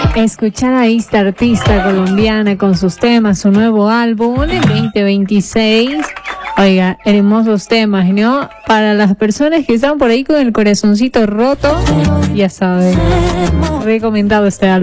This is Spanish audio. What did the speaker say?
escuchar a esta artista colombiana con sus temas, su nuevo álbum en 2026. Oiga, hermosos temas, ¿no? Para las personas que están por ahí con el corazoncito roto, ya saben, recomendado este álbum.